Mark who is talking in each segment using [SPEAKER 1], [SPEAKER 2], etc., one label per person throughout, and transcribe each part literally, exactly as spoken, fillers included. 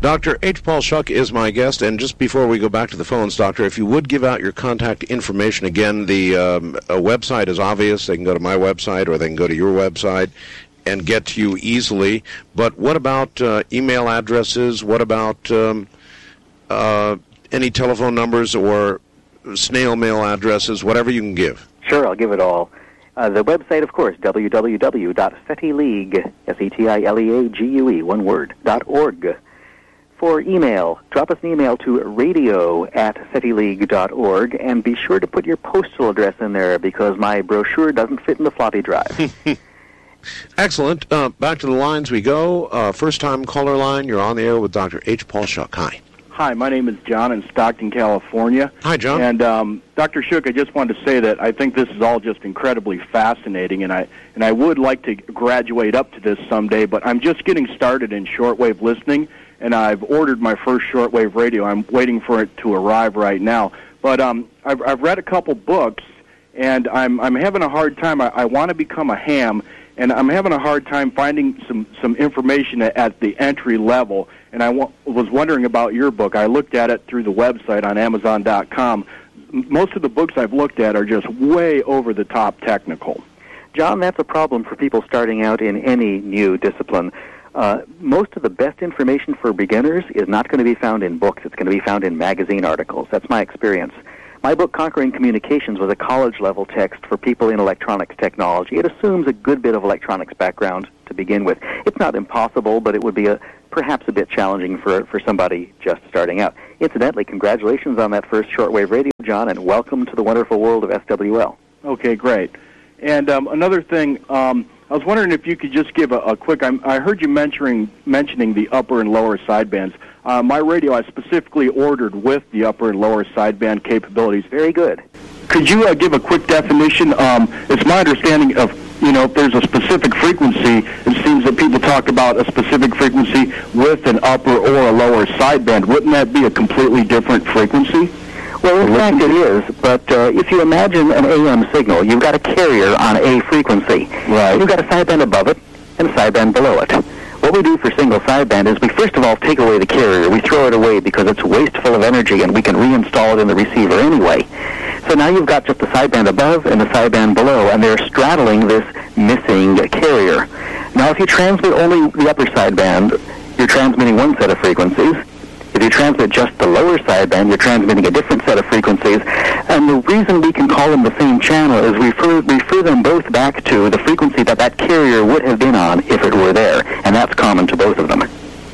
[SPEAKER 1] Doctor H. Paul Schuck is my guest, and just before we go back to the phones, Doctor, if you would give out your contact information again, the um, a website is obvious. They can go to my website or they can go to your website and get to you easily. But what about uh, email addresses? What about um, uh, any telephone numbers or snail mail addresses, whatever you can give?
[SPEAKER 2] Sure, I'll give it all. Uh, the website, of course, w w w dot SETI League, S E T I L E A G U E, one word, dot org. For email, drop us an email to radio at SETI League dot org, and be sure to put your postal address in there because my brochure doesn't fit in the floppy drive.
[SPEAKER 1] Excellent. Uh, back to the lines we go. Uh, first-time caller line, you're on the air with Doctor H. Paul Schuck. Hi.
[SPEAKER 3] Hi, my name is John in Stockton, California.
[SPEAKER 1] Hi, John.
[SPEAKER 3] And um, Doctor Schuck, I just wanted to say that I think this is all just incredibly fascinating, and I and I would like to graduate up to this someday, but I'm just getting started in shortwave listening, and I've ordered my first shortwave radio. I'm waiting for it to arrive right now. But um, I've, I've read a couple books, and I'm I'm having a hard time. I, I want to become a ham, and I'm having a hard time finding some, some information at, at the entry level. And I w- was wondering about your book. I looked at it through the website on amazon dot com. Most of the books I've looked at are just way over the top technical.
[SPEAKER 2] John, that's a problem for people starting out in any new discipline. Uh, most of the best information for beginners is not going to be found in books. It's going to be found in magazine articles. That's my experience. My book, Conquering Communications, was a college-level text for people in electronics technology. It assumes a good bit of electronics background to begin with. It's not impossible, but it would be a, perhaps a bit challenging for, for somebody just starting out. Incidentally, congratulations on that first shortwave radio, John, and welcome to the wonderful world of S W L.
[SPEAKER 3] Okay, great. And um, another thing, um, I was wondering if you could just give a, a quick, I'm, I heard you mentioning, mentioning the upper and lower sidebands. Uh, my radio I specifically ordered with the upper and lower sideband capabilities.
[SPEAKER 2] Very good.
[SPEAKER 3] Could you uh, give a quick definition? Um, it's my understanding of, you know, if there's a specific frequency, it seems that people talk about a specific frequency with an upper or a lower sideband. Wouldn't that be a completely different frequency?
[SPEAKER 2] Well, in fact, it is, but uh, if you imagine an A M signal, you've got a carrier on a frequency.
[SPEAKER 3] Right.
[SPEAKER 2] You've got a sideband above it and a sideband below it. What we do for single sideband is we first of all take away the carrier. We throw it away because it's wasteful of energy and we can reinstall it in the receiver anyway. So now you've got just a sideband above and a sideband below, and they're straddling this missing carrier. Now if you transmit only the upper sideband, you're transmitting one set of frequencies. If you transmit just the lower sideband, you're transmitting a different set of frequencies. And the reason we can call them the same channel is we refer, refer them both back to the frequency that that carrier would have been on if it were there. And that's common to both of them.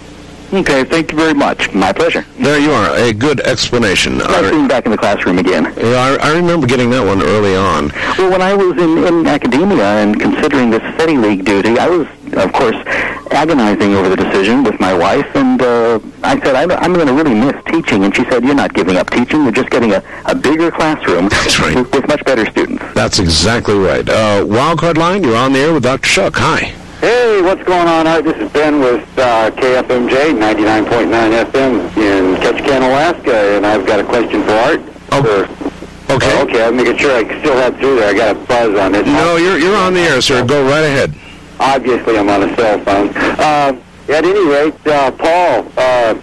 [SPEAKER 3] Okay, thank you very much.
[SPEAKER 2] My pleasure.
[SPEAKER 1] There you are, a good explanation.
[SPEAKER 2] Nice being back in the classroom again.
[SPEAKER 1] Yeah, I, I remember getting that one early on.
[SPEAKER 2] Well, when I was in, in academia and considering this SETI League duty, I was, of course, agonizing over the decision with my wife, and uh, I said, I'm, I'm going to really miss teaching, and she said, you're not giving up teaching, you're just getting a, a bigger classroom
[SPEAKER 1] That's right.
[SPEAKER 2] with, with much better students.
[SPEAKER 1] That's exactly right. Uh, Wildcard Line, you're on the air with Doctor Schuck. Hi.
[SPEAKER 4] Hey, what's going on, Art? This is Ben with uh, K F M J, ninety-nine point nine F M in Ketchikan, Alaska, and I've got a question for Art.
[SPEAKER 1] Oh,
[SPEAKER 4] for,
[SPEAKER 1] okay.
[SPEAKER 4] Uh, okay, I'm making sure I still have through there. I got a buzz on it.
[SPEAKER 1] No, you're you're on the air, sir. Go right ahead.
[SPEAKER 4] Obviously, I'm on a cell phone. Uh, at any rate, uh, Paul, uh,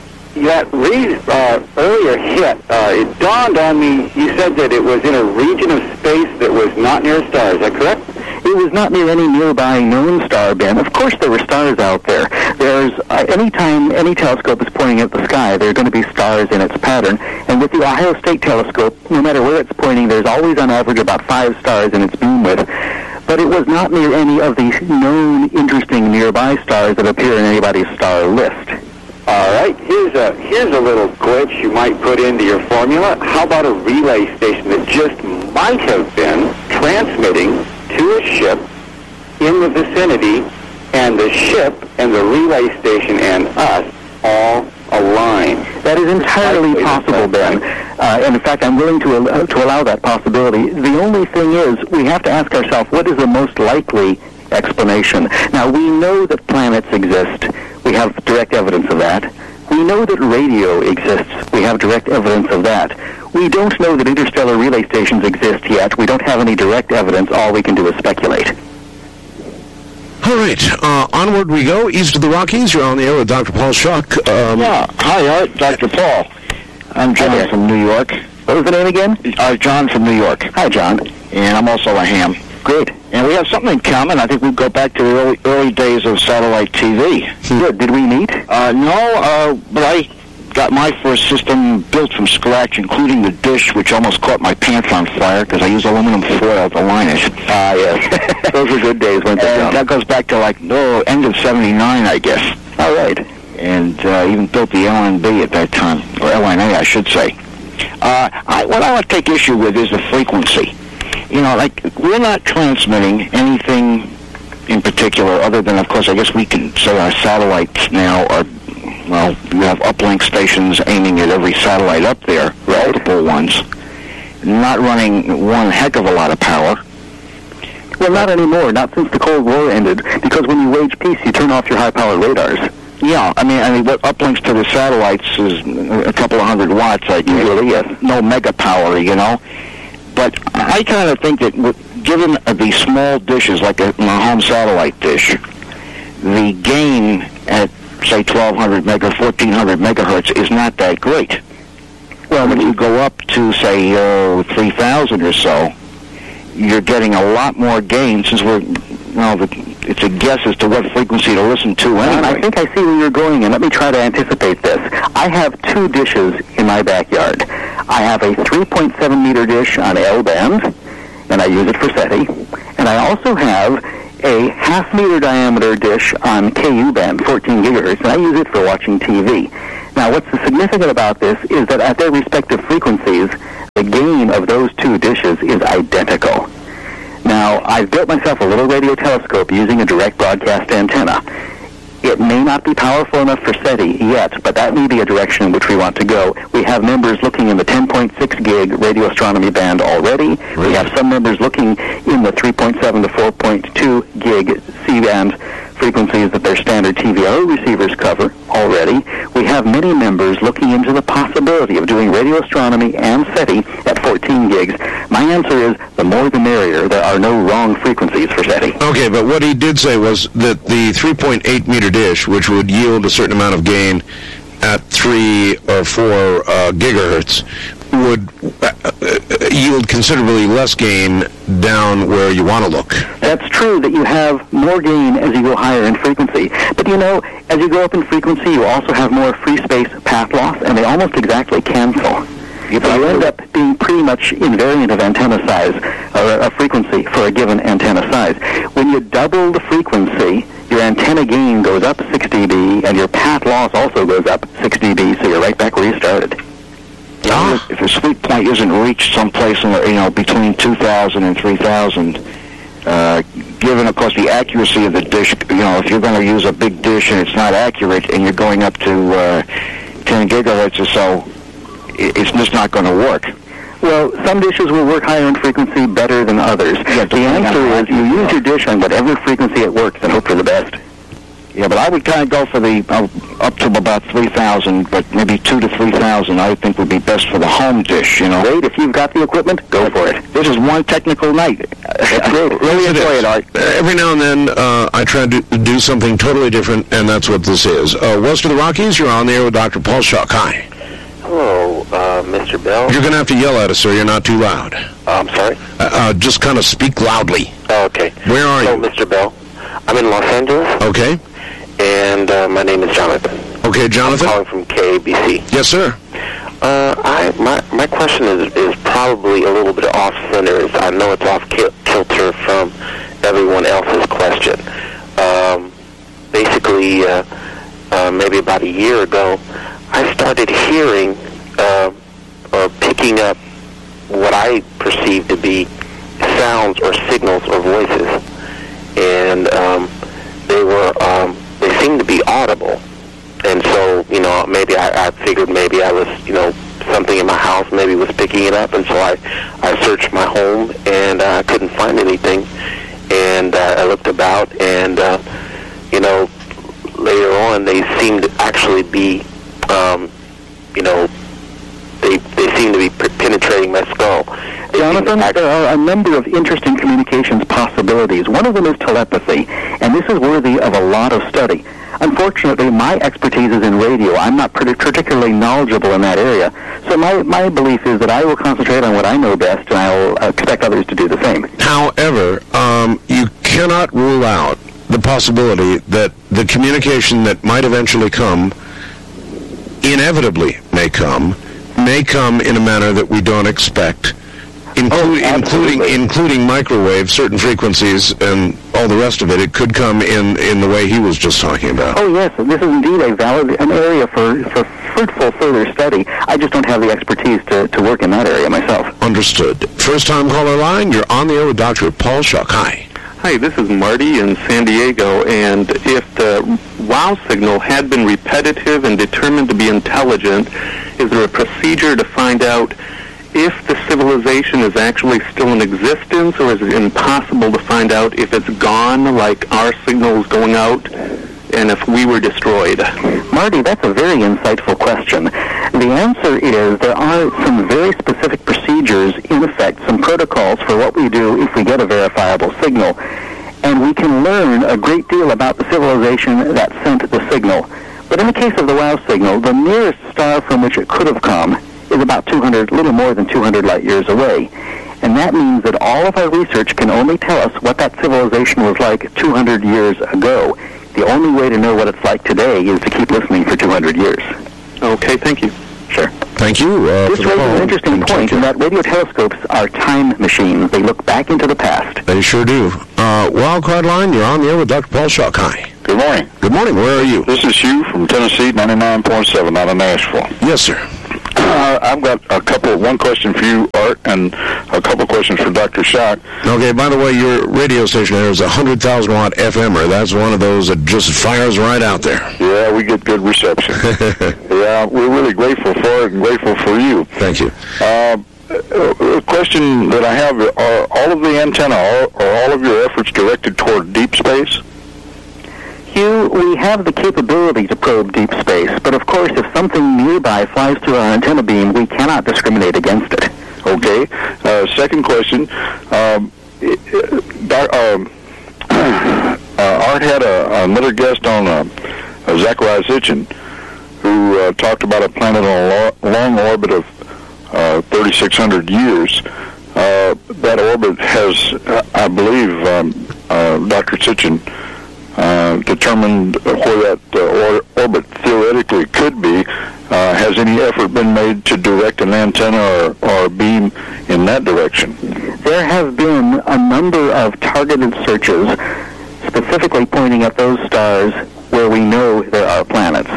[SPEAKER 4] that re- uh, earlier hit, uh, it dawned on me, you said that it was in a region of space that was not near a star. Is that correct?
[SPEAKER 2] It was not near any nearby known star, Ben. Of course there were stars out there. There's, uh, any time any telescope is pointing at the sky, there are going to be stars in its pattern. And with the Ohio State Telescope, no matter where it's pointing, there's always on average about five stars in its beam width. But it was not near any of the known interesting nearby stars that appear in anybody's star list.
[SPEAKER 4] All right, here's a here's a little glitch you might put into your formula. How about a relay station that just might have been transmitting to a ship in the vicinity, and the ship and the relay station and us all align?
[SPEAKER 2] That is entirely possible, Ben. Uh, and in fact, I'm willing to, al- to allow that possibility. The only thing is, we have to ask ourselves, what is the most likely explanation? Now, we know that planets exist. We have direct evidence of that. We know that radio exists. We have direct evidence of that. We don't know that interstellar relay stations exist yet. We don't have any direct evidence. All we can do is speculate.
[SPEAKER 1] All right, uh, onward we go. East of the Rockies, you're on the air with Doctor Paul Schuck. Um,
[SPEAKER 5] yeah, hi, Art, Doctor Paul. I'm John
[SPEAKER 2] Hi,
[SPEAKER 5] from New York.
[SPEAKER 2] What was the name again?
[SPEAKER 5] Uh, John from New York.
[SPEAKER 2] Hi, John.
[SPEAKER 5] And I'm also a ham.
[SPEAKER 2] Great.
[SPEAKER 5] And we have something in common. I think we go back to the early, early days of satellite T V.
[SPEAKER 2] Good. Did we meet?
[SPEAKER 5] Uh, no, uh, but I got my first system built from scratch, including the dish, which almost caught my pants on fire because I used aluminum foil at the liners.
[SPEAKER 2] Ah, yes. Those were good days, weren't they,
[SPEAKER 5] And
[SPEAKER 2] John?
[SPEAKER 5] that goes back to, like, no, end of seventy-nine, I guess.
[SPEAKER 2] All right.
[SPEAKER 5] And uh, even built the L N B at that time, or L N A, I should say. Uh, I, what I want to take issue with is the frequency. You know, like, we're not transmitting anything in particular other than, of course, I guess we can say our satellites now are, well, we have uplink stations aiming at every satellite up there, multiple ones, not running one heck of a lot of power.
[SPEAKER 2] Well, not anymore. Not since the Cold War ended. Because when you wage peace, you turn off your high-powered radars.
[SPEAKER 5] Yeah, I mean, I mean, what uplinks to the satellites is a couple of hundred watts, like usually, yes, no mega power, you know. But I kind of think that with, given uh, these small dishes, like a, a home satellite dish, the gain at, say, twelve hundred meg or fourteen hundred megahertz is not that great. Well, when you go up to, say, uh, three thousand or so, you're getting a lot more gain since we're, well, the, it's a guess as to what frequency to listen to anyway.
[SPEAKER 2] And I think I see where you're going, and let me try to anticipate this. I have two dishes in my backyard. I have a three point seven meter dish on L-band, and I use it for SETI. And I also have a half-meter diameter dish on K U band, fourteen gigahertz, and I use it for watching T V. Now, what's significant about this is that at their respective frequencies, the gain of those two dishes is identical. Now, I've built myself a little radio telescope using a direct broadcast antenna. It may not be powerful enough for SETI yet, but that may be a direction in which we want to go. We have members looking in the ten point six gig radio astronomy band already. We have some members looking in the three point seven to four point two gig C-band frequencies that their standard T V O receivers cover already. We have many members looking into the possibility of doing radio astronomy and SETI at fourteen gigs. My answer is the more the merrier. There are no wrong frequencies for SETI.
[SPEAKER 1] Okay, but what he did say was that the three point eight meter dish, which would yield a certain amount of gain at three or four uh, gigahertz, would uh, yield considerably less gain down where you want to look.
[SPEAKER 2] That's true that you have more gain as you go higher in frequency. But, you know, as you go up in frequency, you also have more free space path loss, and they almost exactly cancel. So you end up being pretty much invariant of antenna size, or a frequency for a given antenna size. When you double the frequency, your antenna gain goes up six D B, and your path loss also goes up six D B, so you're right back where you started.
[SPEAKER 5] Ah. If the sweet point isn't reached someplace, in the, you know, between two thousand and three thousand, uh, given, of course, the accuracy of the dish, you know, if you're going to use a big dish and it's not accurate and you're going up to uh, ten gigahertz or so, it's just not going to work.
[SPEAKER 2] Well, some dishes will work higher in frequency better than others.
[SPEAKER 5] Yeah,
[SPEAKER 2] the answer is you use your dish on whatever frequency it works and hope for the best.
[SPEAKER 5] Yeah, but I would kind of go for the uh, up to about three thousand, but maybe two to three thousand I think would be best for the home dish, you know.
[SPEAKER 2] Great, if you've got the equipment, go for it.
[SPEAKER 5] This is one technical night.
[SPEAKER 2] That's great.
[SPEAKER 5] Really enjoy it, Art.
[SPEAKER 1] Every now and then, uh, I try to do something totally different, and that's what this is. Uh, west of the Rockies, you're on the air with Doctor Paul Schuck. Hi.
[SPEAKER 4] Hello, uh, Mister Bell.
[SPEAKER 1] You're going to have to yell at us, sir. You're not too loud.
[SPEAKER 4] Uh, I'm sorry?
[SPEAKER 1] Uh, uh, just kind of speak loudly.
[SPEAKER 4] Oh, okay.
[SPEAKER 1] Where are
[SPEAKER 4] Hello,
[SPEAKER 1] you?
[SPEAKER 4] Mister Bell. I'm in Los Angeles,
[SPEAKER 1] Okay.
[SPEAKER 4] and uh, my name is Jonathan.
[SPEAKER 1] Okay, Jonathan?
[SPEAKER 4] I'm calling from K A B C.
[SPEAKER 1] Yes, sir.
[SPEAKER 4] Uh, I my my question is is probably a little bit off center. It's, I know it's off kil- kilter from everyone else's question. Um, basically, uh, uh, maybe about a year ago, I started hearing uh, or picking up what I perceive to be sounds or signals or voices, and um, they were um, they seemed to be audible. And so, you know, maybe I, I figured maybe I was, you know, something in my house maybe was picking it up, and so I, I searched my home, and uh, I couldn't find anything. And uh, I looked about, and, uh, you know, later on they seemed to actually be, um, you know, they they seemed to be penetrating my skull.
[SPEAKER 2] Jonathan, there are a number of interesting communications possibilities. One of them is telepathy, and this is worthy of a lot of study. Unfortunately, my expertise is in radio. I'm not particularly knowledgeable in that area. So my, my belief is that I will concentrate on what I know best, and I will expect others to do the same.
[SPEAKER 1] However, um, you cannot rule out the possibility that the communication that might eventually come, inevitably may come, may come in a manner that we don't expect, including
[SPEAKER 2] oh,
[SPEAKER 1] including including microwave, certain frequencies, and all the rest of it. It could come in, in the way he was just talking about.
[SPEAKER 2] Oh yes, this is indeed a valid an area for, for fruitful further study. I just don't have the expertise to, to work in that area myself.
[SPEAKER 1] Understood. First time caller line, you're on the air with Doctor Paul Schuck. Hi.
[SPEAKER 6] Hi, this is Marty in San Diego, and if the WOW signal had been repetitive and determined to be intelligent, is there a procedure to find out if the civilization is actually still in existence, or is it impossible to find out if it's gone, like our signal is going out, and if we were destroyed?
[SPEAKER 2] Marty, that's a very insightful question. The answer is there are some very specific procedures in effect, some protocols for what we do if we get a verifiable signal. And we can learn a great deal about the civilization that sent the signal. But in the case of the WOW signal, the nearest star from which it could have come is about two hundred, a little more than two hundred light years away. And that means that all of our research can only tell us what that civilization was like two hundred years ago. The only way to know what it's like today is to keep listening for two hundred years.
[SPEAKER 6] Okay, thank you.
[SPEAKER 2] Sure.
[SPEAKER 1] Thank you. Uh,
[SPEAKER 2] this raises an interesting point in that radio telescopes are time machines. They look back into the past.
[SPEAKER 1] They sure do. Uh, Wildcard line, you're on the air with Doctor Paul Schuck. Hi.
[SPEAKER 7] Good morning.
[SPEAKER 1] Good morning. Where are you?
[SPEAKER 7] This is Hugh from Tennessee, ninety-nine point seven out of Nashville.
[SPEAKER 1] Yes, sir.
[SPEAKER 7] Uh, I've got a couple, one question for you, Art, and a couple questions for Doctor Schuck.
[SPEAKER 1] Okay, by the way, your radio station there is a one hundred thousand watt F M er. That's one of those that just fires right out there.
[SPEAKER 7] Yeah, we get good reception. Yeah, we're really grateful for it and grateful for you.
[SPEAKER 1] Thank you.
[SPEAKER 7] Uh, a question that I have, are all of the antenna, are, are all of your efforts directed toward deep space?
[SPEAKER 2] Hugh, we have the capability to probe deep space, but of course if something nearby flies through our antenna beam, we cannot discriminate against it.
[SPEAKER 7] Okay. Uh, second question, um, uh, uh, Art had a, another guest on, uh, uh, Zachariah Sitchin, who uh, talked about a planet on a lo- long orbit of uh, thirty-six hundred years. Uh, that orbit has, uh, I believe, um, uh, Doctor Sitchin, Uh, determined where that uh, or, orbit theoretically could be. Uh, has any effort been made to direct an antenna or, or beam in that direction?
[SPEAKER 2] There have been a number of targeted searches specifically pointing at those stars where we know there are planets.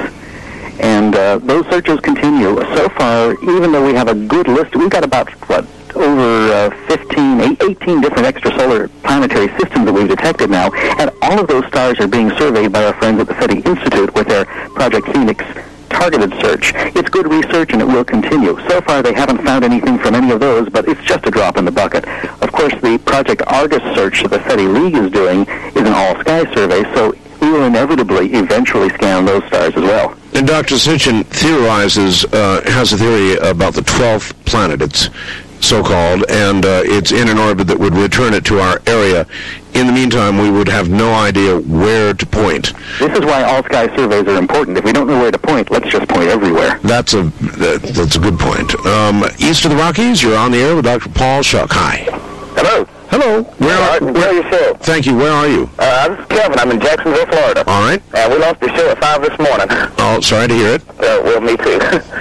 [SPEAKER 2] And uh, those searches continue. So far, even though we have a good list, we've got about, what, over uh, fifteen, eighteen different extrasolar planetary systems that we've detected now, and all of those stars are being surveyed by our friends at the SETI Institute with their Project Phoenix targeted search. It's good research, and it will continue. So far, they haven't found anything from any of those, but it's just a drop in the bucket. Of course, the Project Argus search that the SETI League is doing is an all-sky survey, so we will inevitably eventually scan those stars as well.
[SPEAKER 1] And Doctor Sitchin theorizes, uh, has a theory about the twelfth planet. It's so-called, and uh, it's in an orbit that would return it to our area. In the meantime, we would have no idea where to point.
[SPEAKER 2] This is why all-sky surveys are important. If we don't know where to point, let's just point everywhere.
[SPEAKER 1] That's a that, that's a good point. Um, east of the Rockies, you're on the air with Doctor Paul Schuck. Hi.
[SPEAKER 8] Hello.
[SPEAKER 1] Hello. Where are,
[SPEAKER 8] uh, where are you, sir?
[SPEAKER 1] Thank you. Where are you?
[SPEAKER 8] Uh, this is Kevin. I'm in Jacksonville, Florida.
[SPEAKER 1] All right.
[SPEAKER 8] Uh, we lost the show at five this morning.
[SPEAKER 1] Oh, sorry to hear it.
[SPEAKER 8] Uh, well, me too.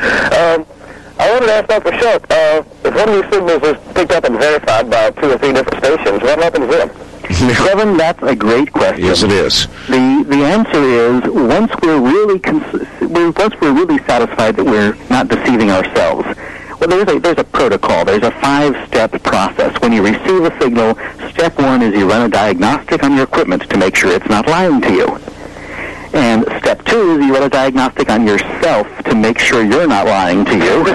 [SPEAKER 8] um, I wanted to ask Doctor Schuck, uh, if one of these signals is picked up and verified by two or three different stations, what happens then?
[SPEAKER 2] Kevin, that's a great question.
[SPEAKER 1] Yes, it is.
[SPEAKER 2] The the answer is once we're really cons- we're, once we're really satisfied that we're not deceiving ourselves. Well, there's a there's a protocol. There's a five-step process. When you receive a signal, step one is you run a diagnostic on your equipment to make sure it's not lying to you. And step two is you run a diagnostic on yourself to make sure you're not lying to you.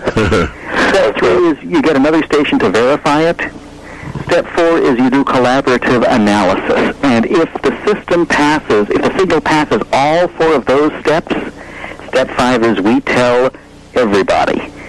[SPEAKER 2] Step three is you get another station to verify it. Step four is you do collaborative analysis. And if the system passes, if the signal passes all four of those steps, step five is we tell everybody.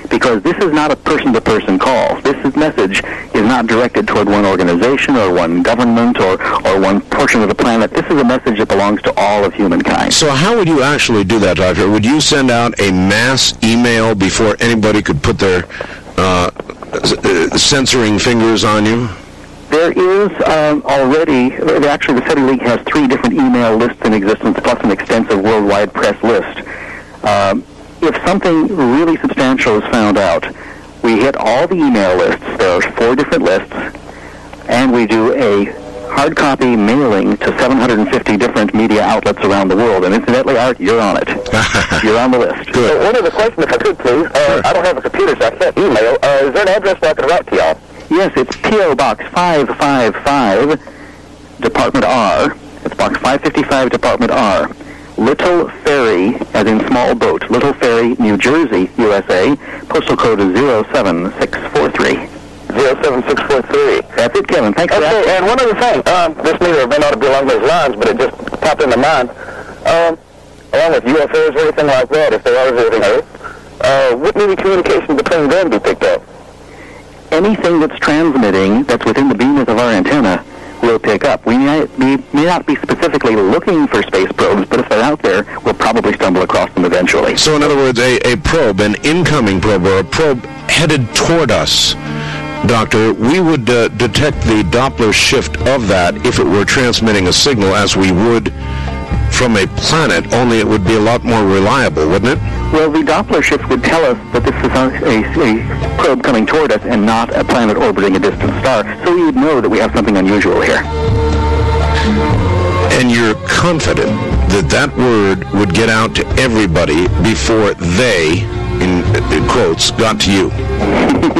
[SPEAKER 2] because this is not a person-to-person call. This is message is not directed toward one organization or one government or, or one portion of the planet. This is a message that belongs to all of humankind.
[SPEAKER 1] So how would you actually do that, Doctor? Would you send out a mass email before anybody could put their uh, censoring fingers on you?
[SPEAKER 2] There is um, already, actually the SETI League has three different email lists in existence, plus an extensive worldwide press list. Um, if something really substantial is found out, we hit all the email lists. There are four different lists, and we do a hard copy mailing to seven hundred fifty different media outlets around the world. And incidentally, Art, you're on it. You're on the list.
[SPEAKER 8] Good. So one other question, if I could, please. Uh, sure. I don't have a computer, so I can't email. Uh, is there an address where I can route to y'all?
[SPEAKER 2] Yes, it's P O. Box five five five, Department R. It's Box five fifty-five, Department R. Little Ferry, as in small boat. Little Ferry, New Jersey, U S A. Postal code is zero seven six four three.
[SPEAKER 8] zero seven six four three.
[SPEAKER 2] That's it, Kevin. Thanks for
[SPEAKER 8] okay,
[SPEAKER 2] that.
[SPEAKER 8] And one other thing. Um, this may or may not be along those lines, but it just popped into mind. Um, along with U F Os or anything like that, if there are visiting Earth, uh, wouldn't any communication between them be picked up?
[SPEAKER 2] Anything that's transmitting that's within the beamwidth of our antenna will pick up. We may, we may not be specifically looking for space probes, but if they're out there, we'll probably stumble across them eventually.
[SPEAKER 1] So in other words, a, a probe, an incoming probe, or a probe headed toward us, Doctor, we would uh, detect the Doppler shift of that if it were transmitting a signal as we would from a planet, only it would be a lot more reliable, wouldn't it?
[SPEAKER 2] Well, the Doppler shift would tell us that this is a, a, a probe coming toward us and not a planet orbiting a distant star, so we would know that we have something unusual here.
[SPEAKER 1] And you're confident that that word would get out to everybody before they, in, in quotes, got to you?